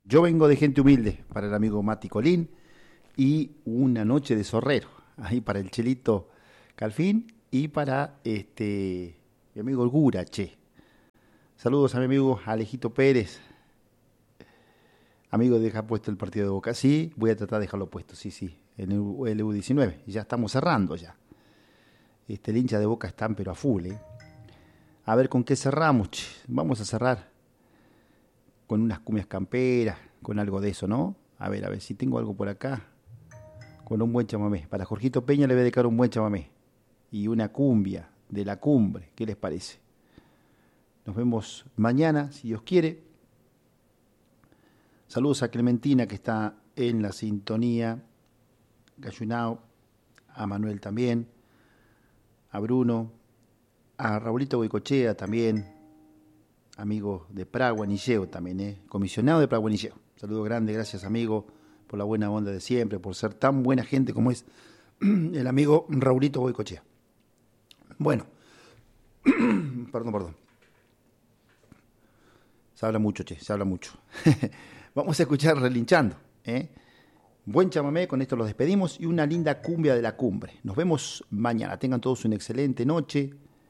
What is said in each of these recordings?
Yo vengo de gente humilde para el amigo Mati Colín y una noche de zorrero, ahí para el Chelito Calfín y para mi amigo el Gurache. Saludos a mi amigo Alejito Pérez, amigo de dejar puesto el partido de Boca. Sí, voy a tratar de dejarlo puesto, sí, en el U19. Ya estamos cerrando ya. El hincha de Boca están pero a full, ¿eh? A ver con qué cerramos, che. Vamos a cerrar con unas cumbias camperas, con algo de eso, ¿no? A ver si tengo algo por acá. Con un buen chamamé. Para Jorgito Peña le voy a dedicar un buen chamamé. Y una cumbia de la cumbre. ¿Qué les parece? Nos vemos mañana, si Dios quiere. Saludos a Clementina, que está en la sintonía. Gallunao. A Manuel también. A Bruno. A Raulito Goicochea también. Amigo de Praguanilleo también, comisionado de Praguanilleo. Saludo grande, gracias amigo, por la buena onda de siempre, por ser tan buena gente como es el amigo Raulito Goicochea. Bueno, perdón. Se habla mucho, se habla mucho. Vamos a escuchar Relinchando, Buen chamamé, con esto los despedimos y una linda cumbia de la cumbre. Nos vemos mañana, tengan todos una excelente noche.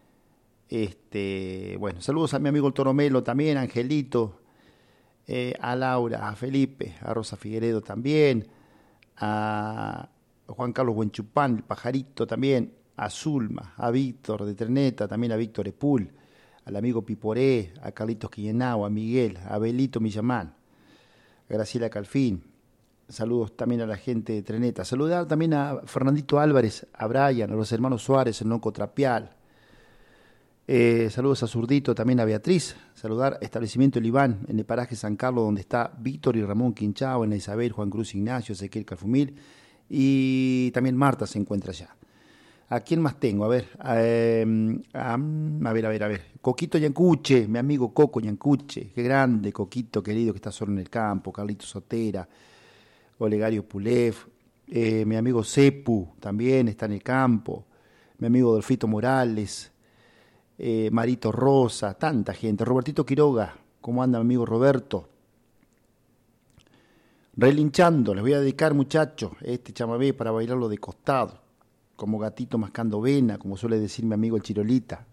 Bueno, saludos a mi amigo el Toro Melo también, a Angelito, a Laura, a Felipe, a Rosa Figueredo también, a Juan Carlos Buenchupán, el Pajarito también, a Zulma, a Víctor de Treneta, también a Víctor Epul, al amigo Piporé, a Carlitos Quillenau, a Miguel, a Belito Millamán, a Graciela Calfín. Saludos también a la gente de Treneta. Saludar también a Fernandito Álvarez, a Brian, a los hermanos Suárez, el Noco Trapial. Saludos a Zurdito, también a Beatriz. Saludar a Establecimiento El Iván, en el paraje San Carlos, donde está Víctor y Ramón Quinchao, en la Isabel, Juan Cruz Ignacio, Ezequiel Calfumil. Y también Marta se encuentra allá. ¿A quién más tengo? A ver. A ver. Coquito Yancuche, mi amigo Coco Yancuche. Qué grande, Coquito querido, que está solo en el campo. Carlito Sotera, Olegario Pulef. Mi amigo Cepu también está en el campo. Mi amigo Dolfito Morales. Marito Rosa, tanta gente. Robertito Quiroga, ¿cómo anda mi amigo Roberto? Relinchando, les voy a dedicar, muchachos, este chamamé para bailarlo de costado, como gatito mascando vena, como suele decir mi amigo el Chirolita.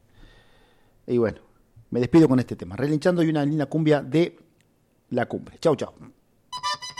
Y bueno, me despido con este tema. Relinchando y una linda cumbia de la cumbre. Chau.